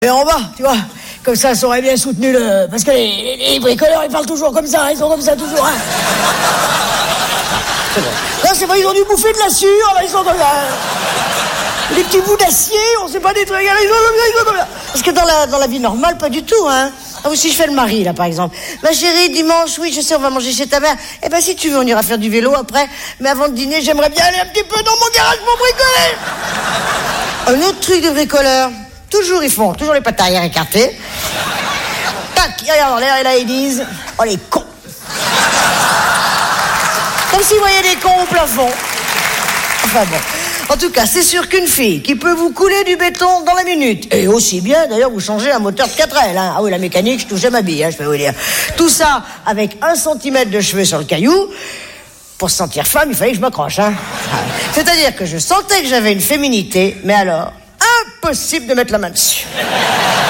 Et en bas, tu vois, comme ça aurait bien soutenu le... Parce que les bricoleurs, ils parlent toujours comme ça, ils sont comme ça toujours, hein. C'est bon. Là, c'est vrai, ils ont dû bouffer de la sueur, là, ils sont comme ça. Les petits bouts d'acier, on sait pas des trucs, ils sont comme ça. Parce que dans la vie normale, pas du tout, hein. Ah, ou si je fais le mari, là, par exemple. Ma chérie, dimanche, oui, je sais, on va manger chez ta mère. Eh ben, si tu veux, on ira faire du vélo après. Mais avant de dîner, j'aimerais bien aller un petit peu dans mon garage pour bricoler. Un autre truc de bricoleur. Toujours, ils font toujours les pattes arrière écartées. Tac, ils regardent en l'air et là, ils disent, oh, les cons. Comme s'ils voyaient des cons au plafond. Enfin bon. En tout cas, c'est sûr qu'une fille qui peut vous couler du béton dans la minute, et aussi bien, d'ailleurs, vous changez un moteur de 4L, hein. Ah oui, la mécanique, je touchais ma bille, hein, je peux vous dire. Tout ça avec 1 centimètre de cheveux sur le caillou. Pour se sentir femme, il fallait que je m'accroche, hein. C'est-à-dire que je sentais que j'avais une féminité, mais alors, impossible de mettre la main dessus.